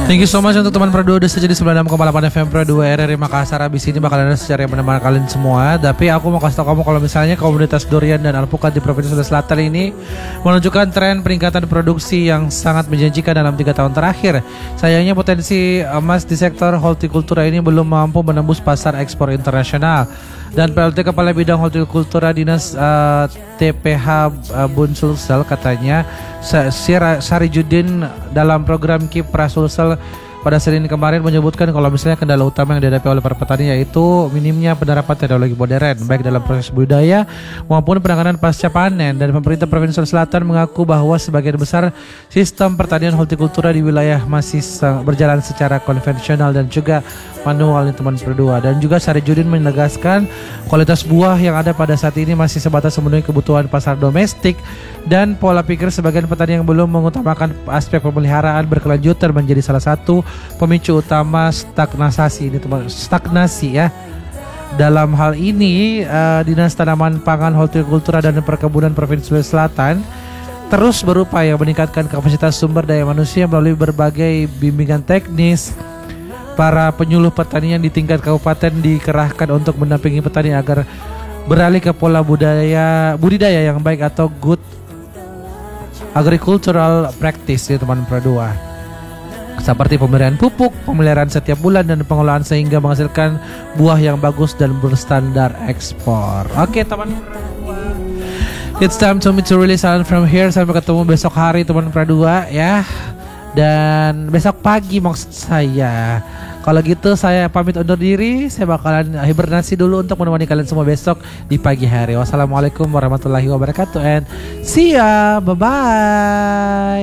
Thank you so much untuk teman Pro 2 udah saja di 96,8 FM Pro 2 RRI Makassar. Abis ini bakal ada secara yang menemani kalian semua. Tapi aku mau kasih tau kamu kalau misalnya komunitas durian dan alpukat di Provinsi Sulawesi Selatan ini menunjukkan tren peningkatan produksi yang sangat menjanjikan dalam 3 tahun terakhir. Sayangnya potensi emas di sektor hortikultura ini belum mampu menembus pasar ekspor internasional. Dan PLT Kepala Bidang Hortikultura Dinas TPH Bun Sulsel katanya Sarijudin dalam program Kipra Sulsel pada Senin kemarin menyebutkan kalau misalnya kendala utama yang dihadapi oleh para petani yaitu minimnya penerapan teknologi modern baik dalam proses budidaya maupun penanganan pasca panen. Dan pemerintah Provinsi Sulawesi Selatan mengaku bahwa sebagian besar sistem pertanian hortikultura di wilayah masih berjalan secara konvensional dan juga manual nih teman Pro 2. Dan juga Sarijudin menegaskan kualitas buah yang ada pada saat ini masih sebatas memenuhi kebutuhan pasar domestik dan pola pikir sebagian petani yang belum mengutamakan aspek pemeliharaan berkelanjutan menjadi salah satu pemicu utama stagnasi ini teman, stagnasi ya. Dalam hal ini Dinas Tanaman Pangan Hortikultura dan Perkebunan Provinsi Sulawesi Selatan terus berupaya meningkatkan kapasitas sumber daya manusia melalui berbagai bimbingan teknis. Para penyuluh pertanian di tingkat kabupaten dikerahkan untuk mendampingi petani agar beralih ke pola budidaya yang baik atau good agricultural practice ya teman Pro 2. Seperti pemberian pupuk, pemeliharaan setiap bulan dan pengelolaan sehingga menghasilkan buah yang bagus dan berstandar ekspor. Oke teman Pro 2. It's time to me to really silent from here. Sampai ketemu besok hari teman Pro 2 ya. Dan besok pagi maksud saya. Kalau gitu saya pamit undur diri. Saya bakalan hibernasi dulu untuk menemani kalian semua besok di pagi hari. Wassalamualaikum warahmatullahi wabarakatuh and see ya. Bye bye.